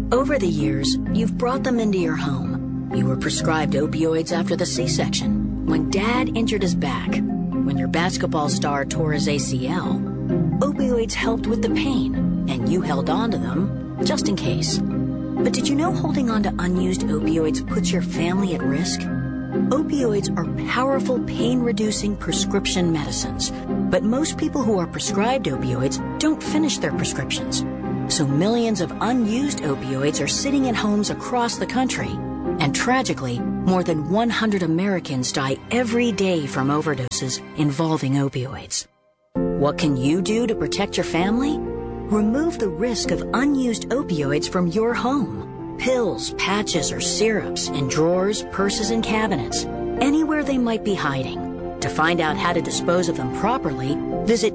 Over the years, you've brought them into your home. You were prescribed opioids after the C-section, when Dad injured his back, when your basketball star tore his ACL. Opioids helped with the pain, and you held on to them just in case. But did you know holding on to unused opioids puts your family at risk? Opioids are powerful pain-reducing prescription medicines, but most people who are prescribed opioids don't finish their prescriptions. So millions of unused opioids are sitting in homes across the country. And tragically, more than 100 Americans die every day from overdoses involving opioids. What can you do to protect your family? Remove the risk of unused opioids from your home. Pills, patches, or syrups in drawers, purses, and cabinets, anywhere they might be hiding. To find out how to dispose of them properly, visit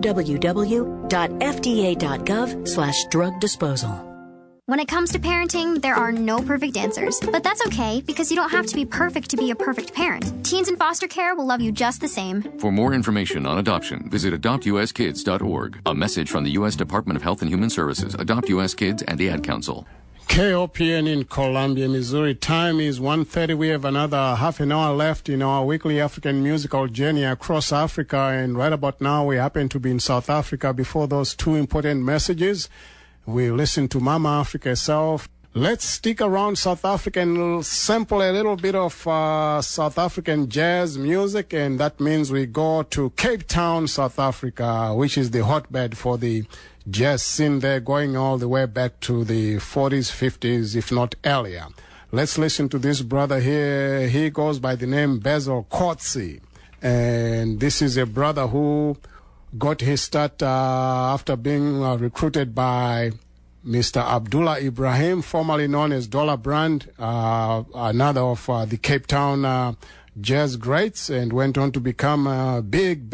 www.fda.gov/drug disposal. When it comes to parenting, there are no perfect answers. But that's okay, because you don't have to be perfect to be a perfect parent. Teens in foster care will love you just the same. For more information on adoption, visit adoptuskids.org. A message from the U.S. Department of Health and Human Services, Adopt U.S. Kids, and the Ad Council. KOPN in Columbia, Missouri. Time is 1:30. We have another half an hour left in our weekly African musical journey across Africa. And right about now, we happen to be in South Africa. Before those two important messages, we listen to Mama Africa herself. Let's stick around South Africa and sample a little bit of South African jazz music. And that means we go to Cape Town, South Africa, which is the hotbed for the jazz scene there, going all the way back to the 40s, 50s, if not earlier. Let's listen to this brother here. He goes by the name Basil Coetzee. And this is a brother who got his start after being recruited by Mr. Abdullah Ibrahim, formerly known as Dollar Brand, another of the Cape Town jazz greats, and went on to become a big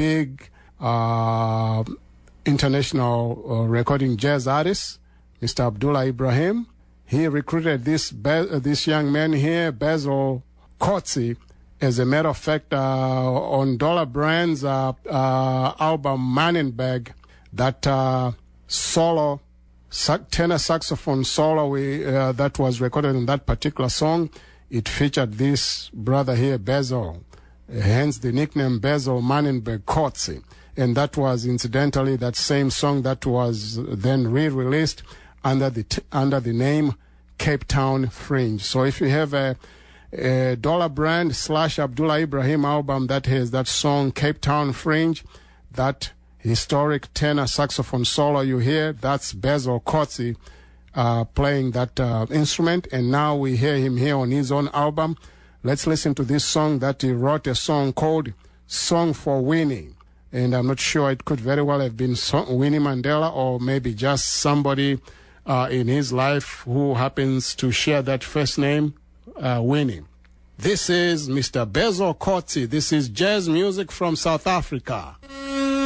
international recording jazz artist, Mr. Abdullah Ibrahim. He recruited this young man here, Basil Coetzee. As a matter of fact, on Dollar Brand's album Manenberg, that solo tenor saxophone solo that was recorded in that particular song, it featured this brother here, Basil, hence the nickname Basil Manenberg Coetzee. And that was incidentally that same song that was then re-released under the name Cape Town Fringe. So if you have a Dollar Brand / Abdullah Ibrahim album that has that song Cape Town Fringe, that historic tenor saxophone solo you hear, that's Basil Coetzee playing that instrument. And now we hear him here on his own album. Let's listen to this song that he wrote, a song called Song for Winnie. And I'm not sure, it could very well have been Winnie Mandela, or maybe just somebody in his life who happens to share that first name, Winnie. This is Mr. Basil Coetzee. This is jazz music from South Africa.